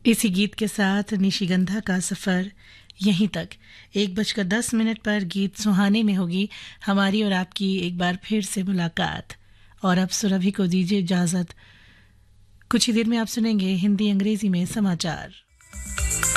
इसी गीत के साथ निशिगंधा का सफ़र यहीं तक। 1:10 पर गीत सुहाने में होगी हमारी और आपकी एक बार फिर से मुलाकात। और अब सुरभि को दीजिए इजाज़त। कुछ ही देर में आप सुनेंगे हिंदी अंग्रेजी में समाचार।